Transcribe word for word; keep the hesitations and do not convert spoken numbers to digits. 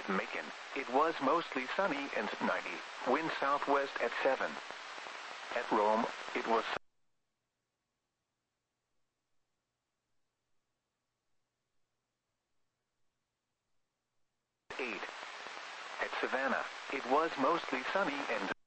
Macon, it was mostly sunny and ninety. Wind southwest at seven. At Rome, it was eight. At Savannah, it was mostly sunny and